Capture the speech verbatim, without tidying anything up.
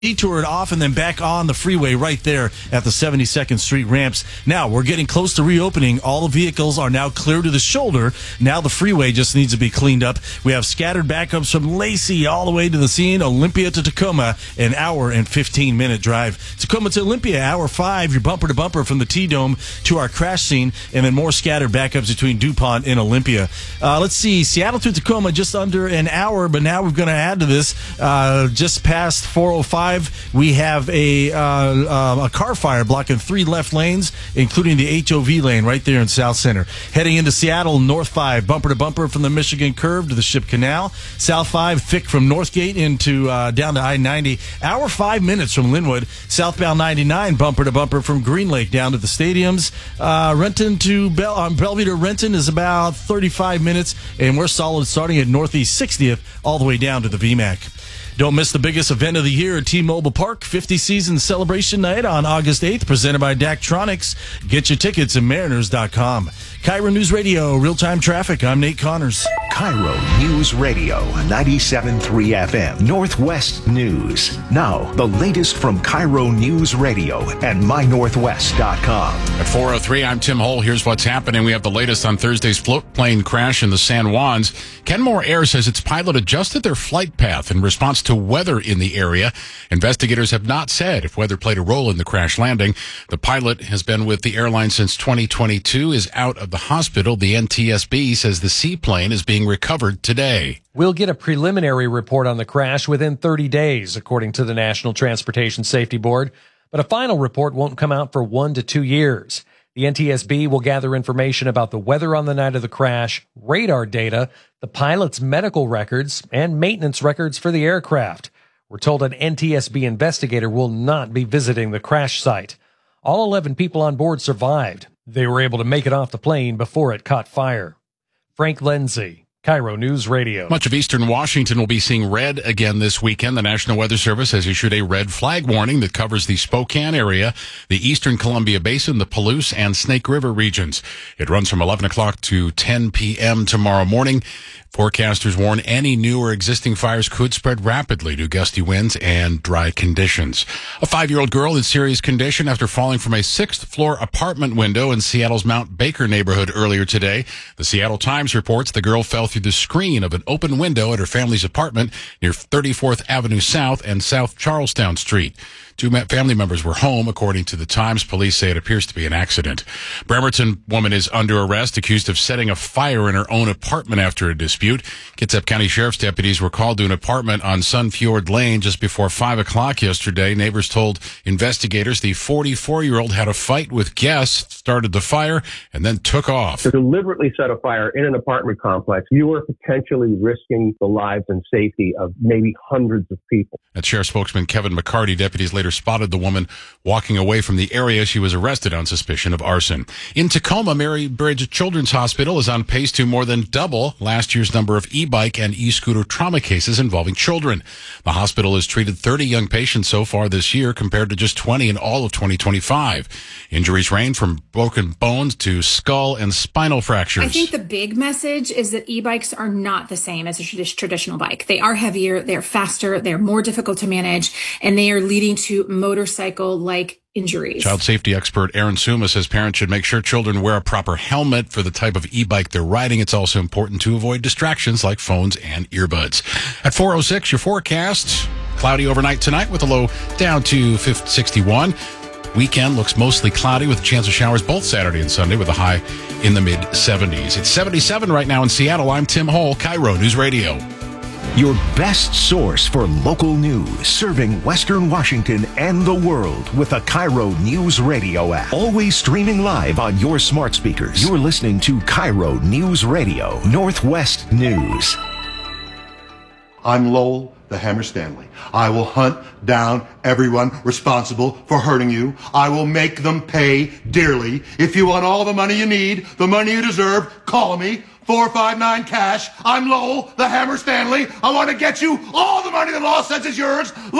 detoured off and then back on the freeway right there at the seventy-second Street ramps. Now, we're getting close to reopening. All the vehicles are now clear to the shoulder. Now the freeway just needs to be cleaned up. We have scattered backups from Lacey all the way to the scene. Olympia to Tacoma, an hour and fifteen minute drive. Tacoma to Olympia, hour five. You're bumper to bumper from the T-Dome to our crash scene, and then more scattered backups between DuPont and Olympia. Uh, let's see, Seattle to Tacoma, just under an hour, but now we're going to add to this uh, just past four oh five. We have a uh, uh, a car fire blocking three left lanes, including the H O V lane right there in South Center. Heading into Seattle, North five, bumper to bumper from the Michigan Curve to the Ship Canal. South five, thick from Northgate into uh, down to I ninety. Hour five minutes from Linwood. Southbound ninety-nine, bumper to bumper from Green Lake down to the stadiums. Uh, Renton to Bell on Bellevue to Renton is about thirty-five minutes, and we're solid starting at Northeast sixtieth all the way down to the V MAC. Don't miss the biggest event of the year at T-Mobile Park, fifty season celebration night on August eighth, presented by Daktronics. Get your tickets at mariners dot com. Cairo News Radio, real-time traffic. I'm Nate Connors. Cairo News Radio, ninety-seven point three F M, Northwest News. Now, the latest from Cairo News Radio and my northwest dot com. At four oh three, I'm Tim Hole. Here's what's happening. We have the latest on Thursday's float plane crash in the San Juans. Kenmore Air says its pilot adjusted their flight path in response to weather in the area. Investigators have not said if weather played a role in the crash landing. The pilot has been with the airline since twenty twenty-two, is out of the hospital. The N T S B says the seaplane is being recovered today. We'll get a preliminary report on the crash within thirty days, according to the National Transportation Safety Board, but a final report won't come out for one to two years. The N T S B will gather information about the weather on the night of the crash, radar data, the pilot's medical records, and maintenance records for the aircraft. We're told an N T S B investigator will not be visiting the crash site. All eleven people on board survived. They were able to make it off the plane before it caught fire. Frank Lenzi, Cairo News Radio. Much of eastern Washington will be seeing red again this weekend. The National Weather Service has issued a red flag warning that covers the Spokane area, the eastern Columbia Basin, the Palouse, and Snake River regions. It runs from eleven o'clock to ten p.m. tomorrow morning. Forecasters warn any new or existing fires could spread rapidly due to gusty winds and dry conditions. A five-year-old girl in serious condition after falling from a sixth-floor apartment window in Seattle's Mount Baker neighborhood earlier today. The Seattle Times reports the girl fell through the screen of an open window at her family's apartment near thirty-fourth Avenue South and South Charlestown Street. Two family members were home, according to the Times. Police say it appears to be an accident. Bremerton woman is under arrest, accused of setting a fire in her own apartment after a dispute. Kitsap County Sheriff's deputies were called to an apartment on Sunfjord Lane just before five o'clock yesterday. Neighbors told investigators the forty-four-year-old had a fight with guests, started the fire, and then took off. To deliberately set a fire in an apartment complex, you are potentially risking the lives and safety of maybe hundreds of people. That's Sheriff spokesman Kevin McCarty. Deputies later spotted the woman walking away from the area. She was arrested on suspicion of arson. In Tacoma, Mary Bridge Children's Hospital is on pace to more than double last year's number of e-bike and e-scooter trauma cases involving children. The hospital has treated thirty young patients so far this year compared to just twenty in all of twenty twenty-five. Injuries range from broken bones to skull and spinal fractures. I think the big message is that e-bikes are not the same as a traditional bike. They are heavier, they're faster, they're more difficult to manage, and they are leading to motorcycle-like injuries. Child safety expert Aaron Suma says parents should make sure children wear a proper helmet for the type of e-bike they're riding. It's also important to avoid distractions like phones and earbuds. At four oh six, your forecast. Cloudy overnight tonight with a low down to sixty-one. Weekend looks mostly cloudy with a chance of showers both Saturday and Sunday with a high in the mid seventies. It's seventy-seven right now in Seattle. I'm Tim Hole, Cairo News Radio. Your best source for local news, serving Western Washington and the world with a Cairo News Radio app. Always streaming live on your smart speakers. You're listening to Cairo News Radio, Northwest News. I'm Lowell the Hammer Stanley. I will hunt down everyone responsible for hurting you. I will make them pay dearly. If you want all the money you need, the money you deserve, call me. four five nine cash. I'm Lowell the Hammer Stanley. I want to get you all the money the law says is yours.